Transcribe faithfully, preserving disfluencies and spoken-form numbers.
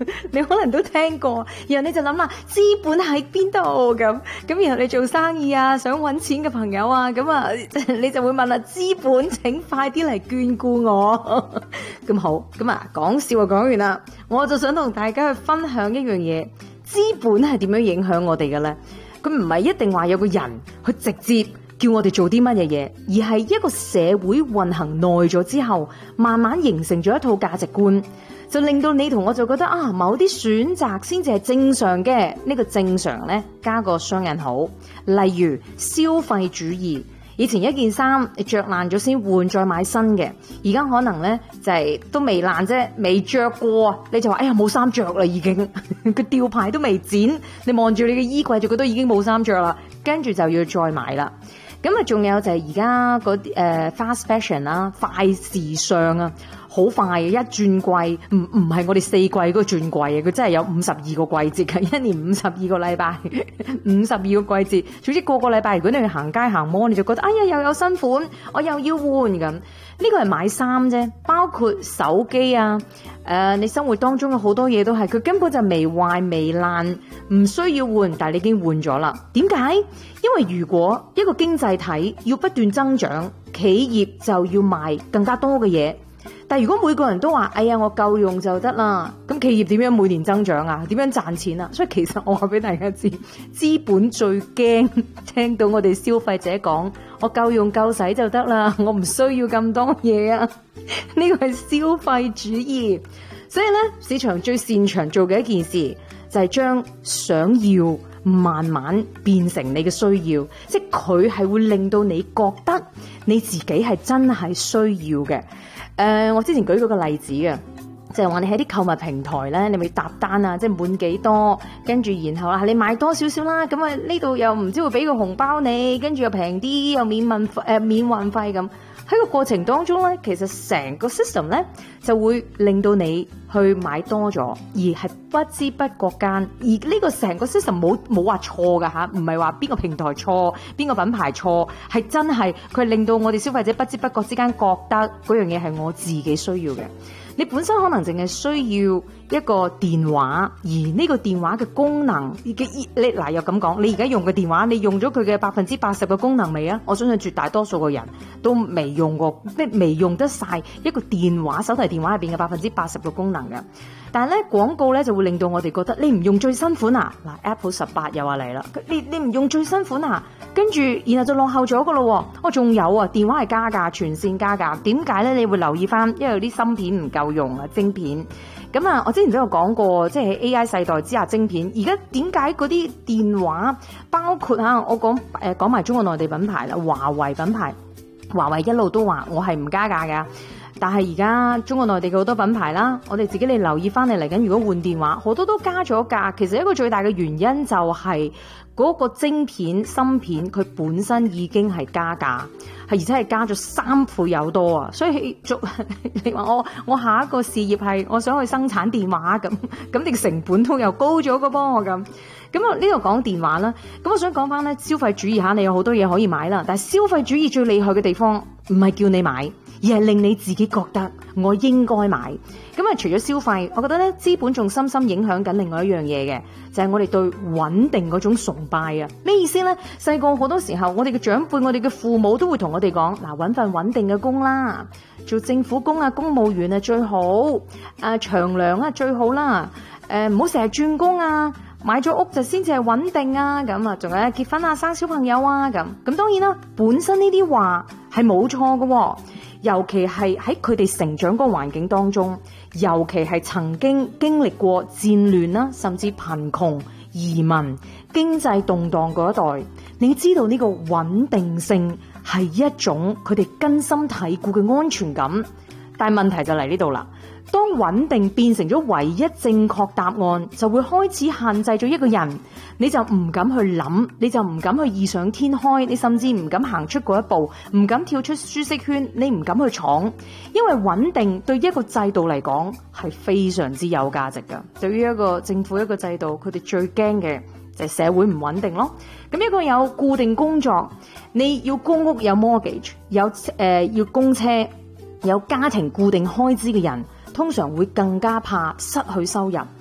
你可能都聽過，然後你就諗啦，資本喺邊度咁咁，然後你做生意啊，想搵錢嘅朋友啊，咁啊，你就會問啦，資本請快啲嚟眷顧我。咁好，咁啊講笑就講完啦，我就想同大家去分享一樣嘢，資本係點樣影響我哋嘅咧？佢唔係一定話有個人去直接叫我哋做啲乜嘢嘢，而係一個社會運行耐咗之後，慢慢形成咗一套價值觀，就令到你同我就覺得啊，某啲選擇先至係正常嘅。呢個正常呢，加個雙引號，例如消費主義。以前一件衫你着爛咗先換，再買新嘅，而家可能呢，就係都未爛啫，未着過你就話哎呀冇衫着啦，已經個吊牌都未剪，你望住你嘅衣櫃就覺得已經冇衫着啦，跟住就要再買啦。咁啊，仲有就係而家嗰啲誒 fast fashion 啦，快時尚啊，好快嘅，一轉季，唔唔係我哋四季嗰個轉季啊，佢真係有五十二個季節嘅，一年五十二個禮拜，五十二個季節。總之個個禮拜，如果你去行街行摩，你就覺得哎呀又有新款，我又要換咁。呢個係買衫啫，包括手機啊，誒、呃，你生活當中嘅好多嘢都係，佢根本就未壞未爛，唔需要換，但係你已經換咗啦。點解？因為如果一個經濟體要不斷增長，企業就要賣更加多嘅嘢。但係如果每個人都話，哎呀，我夠用就得啦，咁企業點樣每年增長啊？點樣賺錢啊？所以其實我話俾大家知，資本最驚聽到我哋消費者講，我夠用夠使就得啦，我唔需要咁多嘢啊！呢個係消費主義。所以咧，市場最擅長做嘅一件事就係將想要慢慢變成你嘅需要，即係佢係會令到你覺得你自己係真係需要嘅。誒、呃，我之前舉過個例子嘅，就係話你喺啲購物平台咧，你咪搭單啊，即係滿幾多，跟住然後啦，你買多少少啦，咁啊呢度又唔知會俾個紅包你，跟住又平啲，又免運誒、呃、免運費咁。喺個過程當中咧，其實成個 system 咧就會令到你去買多咗，而係不知不覺間，而呢個成個 system 冇冇話錯噶吓，唔係話邊個平台錯，邊個品牌錯，係真係佢令到我哋消費者不知不覺之間覺得嗰樣嘢係我自己需要嘅。你本身可能淨係需要一個電話，而呢個電話嘅功能嘅，你嗱又咁講，你而家用嘅電話，你用咗佢嘅百分之八十嘅功能未啊？我相信絕大多數嘅人都未用過，即係未用得晒一個電話手提電話入邊嘅百分之八十嘅功能嘅。但係咧廣告咧就會令到我哋覺得你唔用最新款啊！嗱 Apple 十八又話嚟啦，你你唔用最新款啊？跟住然後就落後咗噶咯。我仲有啊，電話係加價，全線加價。點解咧？你會留意翻，因為有啲芯片唔夠用啊，晶片。咁啊，我之前都有講過，即係喺 A I 世代之下，晶片。而家點解嗰啲電話，包括吓我講誒講埋中國內地品牌啦，華為品牌，華為一路都話我係唔加價噶。但係而家中國內地嘅好多品牌啦，我哋自己你留意翻，你嚟緊如果換電話，好多都加咗價。其實一個最大嘅原因就係嗰個晶片芯片，佢本身已經係加價，係而且係加咗三倍有多啊！所以做你話我我下一個事業係我想去生產電話咁，咁你成本都又高咗嘅噃咁。咁啊呢度講電話啦，咁我想講翻咧消費主義下，你有好多嘢可以買啦，但係消費主義最厲害嘅地方唔係叫你買，而係令你自己覺得我應該買。咁啊，除咗消費，我覺得咧資本仲深深影響緊另外一樣嘢嘅，就係我哋對穩定嗰種崇拜啊。咩意思咧？細個好多時候，我哋嘅長輩、我哋嘅父母都會同我哋講：嗱，搵份穩定嘅工啦，做政府工啊、公務員啊最好，誒長糧啊最好啦，誒唔好成日轉工啊。買咗屋就先至係穩定啊，咁啊，仲有結婚啊、生小朋友啊，咁咁當然啦，本身呢啲話係冇錯嘅，尤其係喺佢哋成長嗰個環境當中，尤其係曾經經歷過戰亂啦，甚至貧窮、移民、經濟動盪嗰一代，你知道呢個穩定性係一種佢哋根深蒂固嘅安全感，但係問題就嚟呢度啦。當穩定變成咗唯一正確答案，就會開始限制咗一個人，你就唔敢去諗，你就唔敢去異想天開，你甚至唔敢行出嗰一步，唔敢跳出舒適圈，你唔敢去闖，因為穩定對一個制度嚟講係非常之有價值㗎。對於一個政府一個制度，佢哋最驚嘅就係社會唔穩定咯。咁一個有固定工作，你要公屋有 mortgage， 有誒、呃、要供車，有家庭固定開支嘅人，通常會更加怕失去收入。